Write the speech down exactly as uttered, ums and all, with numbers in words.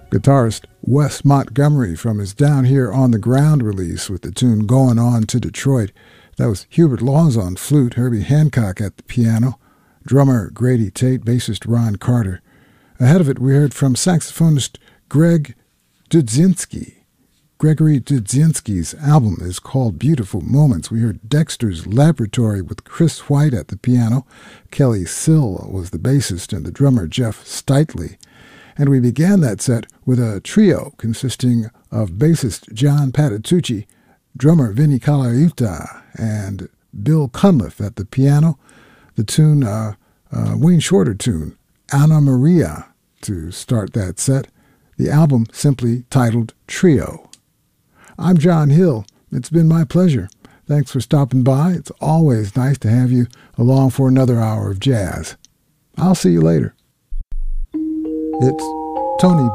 Guitarist Wes Montgomery from his Down Here on the Ground release with the tune Going On to Detroit. That was Hubert Laws on flute, Herbie Hancock at the piano, drummer Grady Tate, bassist Ron Carter. Ahead of it, we heard from saxophonist Greg Dudzinski. Gregory Dudzinski's album is called Beautiful Moments. We heard Dexter's Laboratory with Chris White at the piano. Kelly Sill was the bassist and the drummer Jeff Steitley. And we began that set with a trio consisting of bassist John Patitucci, drummer Vinnie Colaiuta, and Bill Cunliffe at the piano. The tune, uh, uh, Wayne Shorter tune, Anna Maria, to start that set. The album simply titled Trio. I'm John Hill. It's been my pleasure. Thanks for stopping by. It's always nice to have you along for another hour of jazz. I'll see you later. It's Tony